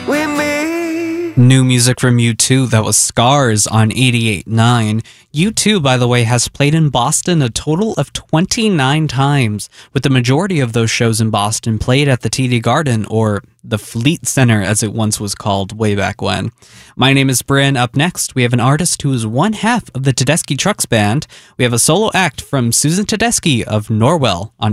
with me. New music from U2, that was Scars on 88.9. U2, by the way, has played in Boston a total of 29 times, with the majority of those shows in Boston played at the TD Garden, or the Fleet Center as it once was called way back when. My name is Bryn. Up next, we have an artist who is one half of the Tedeschi Trucks Band. We have a solo act from Susan Tedeschi of Norwell on